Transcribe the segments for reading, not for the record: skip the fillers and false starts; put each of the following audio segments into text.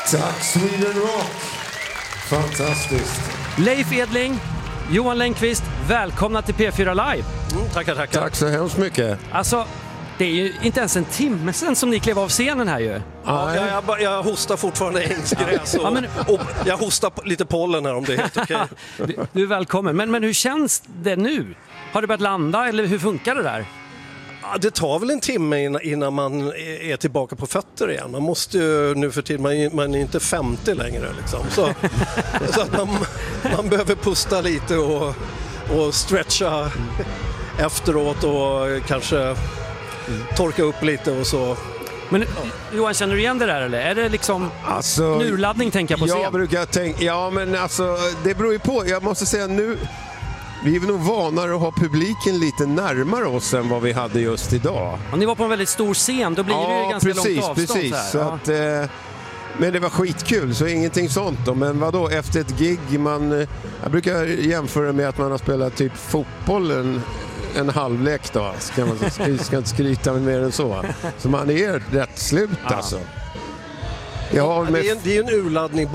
Tack Sweden Rock. Fantastiskt. Leif Edling, Johan Längqvist, välkomna till P4 Live. Tackar. Tack så hemskt mycket. Alltså, det är ju inte ens en timme sedan som ni klev av scenen här ju. Ja, jag hostar fortfarande ängsgräs och jag hostar lite pollen här om det är helt okej. Du är välkommen. Men hur känns det nu? Har det börjat landa eller hur funkar det där? Ja, det tar väl en timme innan man är tillbaka på fötter igen. Man måste ju nu för tiden, man är inte 50 längre liksom. Så att man behöver pusta lite och stretcha efteråt och kanske torka upp lite och så. Men Johan, känner du igen det där eller? Är det liksom en urladdning tänker jag på scen? Jag brukar tänka, ja men alltså det beror ju på. Jag måste säga nu, vi är nog vanare att ha publiken lite närmare oss än vad vi hade just idag. Och ni var på en väldigt stor scen, då blir det ju ganska långt avstånd. Precis. Så att, men det var skitkul, så ingenting sånt då. Men vadå, efter ett gig, jag brukar jämföra med att man har spelat typ fotboll en halvlek då. Ska inte skryta med mer än så. Så man är rätt slut alltså. Det är en urladdning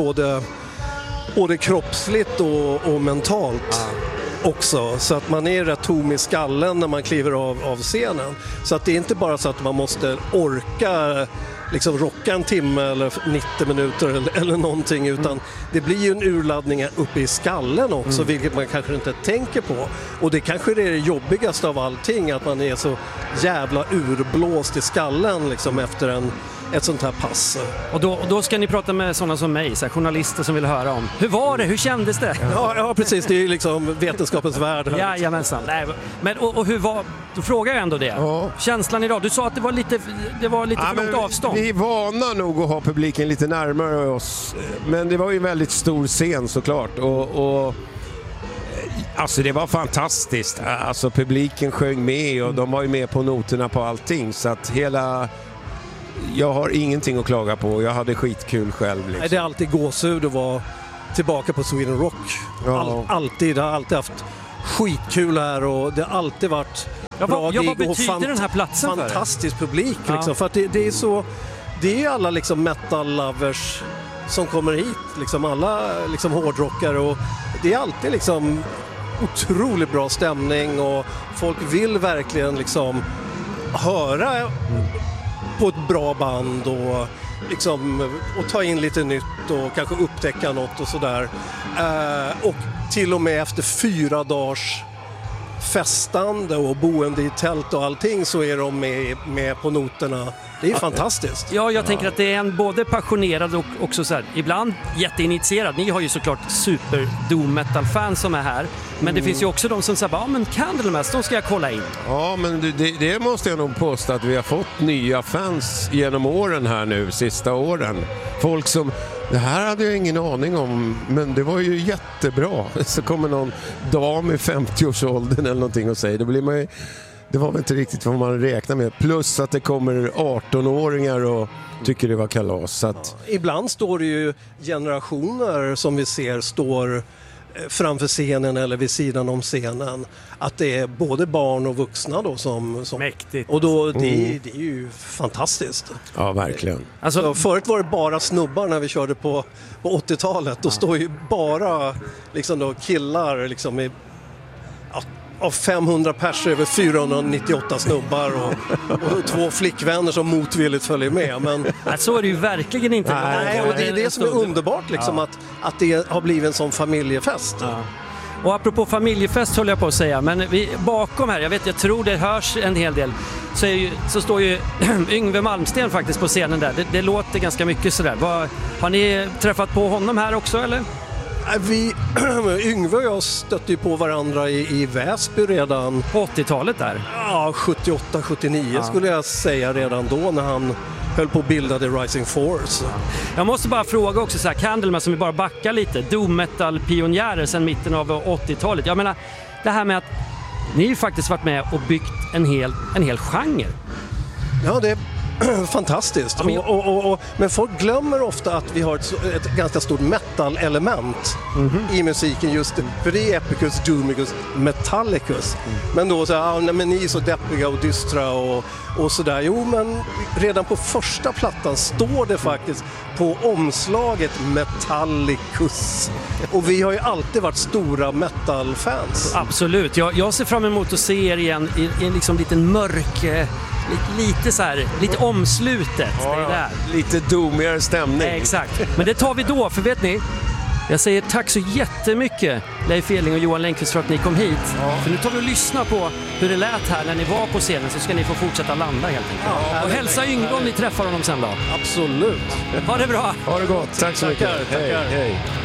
både kroppsligt och mentalt också. Så att man är rätt tom i skallen när man kliver av scenen. Så att det är inte bara så att man måste orka liksom rocka en timme eller 90 minuter eller någonting, utan det blir ju en urladdning uppe i skallen också, vilket man kanske inte tänker på. Och det kanske är det jobbigaste av allting, att man är så jävla urblåst i skallen liksom efter ett sånt här pass. Och då ska ni prata med sådana som mig, så här, journalister som vill höra om. Hur var det? Hur kändes det? Ja precis. Det är ju liksom vetenskapens värld. Jajamensan. Nej, men och hur var... Då frågar jag ändå det. Ja. Känslan idag. Du sa att det var lite för långt avstånd. Vi är vana nog att ha publiken lite närmare oss. Men det var ju en väldigt stor scen såklart. Och alltså det var fantastiskt. Alltså publiken sjöng med och de var ju med på noterna på allting. Så att jag har ingenting att klaga på. Jag hade skitkul själv. Liksom. Det är alltid gåshud att vara tillbaka på Sweden Rock. Ja. Alltid. Det har alltid haft skitkul här och det har alltid varit bra gig. Vad betyder den här platsen fantastisk publik liksom. För att det är så... Det är alla liksom metal-lovers som kommer hit. Liksom alla liksom hårdrockare och det är alltid liksom otroligt bra stämning och folk vill verkligen liksom höra på ett bra band och ta in lite nytt och kanske upptäcka något och sådär. Och till och med efter 4 dagars festande och boende i tält och allting så är de med på noterna. Det är fantastiskt. Ja, jag tänker att det är en både passionerad och också så här, ibland jätteinitierad. Ni har ju såklart super doom metal fans som är här. Men det finns ju också de som säger, men Candlemass, då ska jag kolla in. Ja, men det måste jag nog påstå att vi har fått nya fans genom åren här nu, sista åren. Folk som, det här hade jag ingen aning om, men det var ju jättebra. Så kommer någon dam i 50-årsåldern eller någonting och säger, det var väl inte riktigt vad man räknar med. Plus att det kommer 18-åringar och tycker det var kalas. Så att... Ibland står det ju generationer som vi ser står framför scenen eller vid sidan om scenen. Att det är både barn och vuxna då som... Mäktigt. Och då, det är ju fantastiskt. Ja, verkligen. Alltså, förut var det bara snubbar när vi körde på 80-talet. Då står ju bara liksom då killar liksom i... Av 500 pers över 498 snubbar och 2 flickvänner som motvilligt följer med. Men så är det ju verkligen inte. Nej, och det är det som är underbart liksom, att det har blivit en sån familjefest. Ja. Och apropå familjefest höll jag på att säga, men bakom här, jag tror det hörs en hel del, så står ju Yngve Malmsten faktiskt på scenen där. Det låter ganska mycket sådär. Har ni träffat på honom här också eller? Yngve och jag stötte ju på varandra i Väsby redan. På 80-talet där? Ja, 78-79 skulle jag säga redan då när han höll på att bilda The Rising Force. Jag måste bara fråga också så här, Candlemass som vi bara backar lite, doom metal-pionjärer sedan mitten av 80-talet. Jag menar, det här med att ni ju faktiskt varit med och byggt en hel genre. Ja, fantastiskt. Men folk glömmer ofta att vi har ett ganska stort metal-element i musiken just för det är Epicus, Doomicus, Metallicus. Men då så här, men ni är så deppiga och dystra och sådär. Jo, men redan på första plattan står det faktiskt på omslaget Metallicus. Och vi har ju alltid varit stora metal-fans. Absolut. Jag ser fram emot att se er igen i en liksom liten mörk... Lite så här, lite omslutet. Ja, det är där. Lite doomigare stämning. Exakt. Men det tar vi då, för vet ni, jag säger tack så jättemycket Leif Edling och Johan Längqvist för att ni kom hit. Ja. För nu tar vi och lyssnar på hur det lät här när ni var på scenen, så ska ni få fortsätta landa helt enkelt. Ja, och hälsa Yngve om ni träffar honom sen då. Absolut. Ha det bra. Ha det gott. Tack så mycket. Tackar. Hej.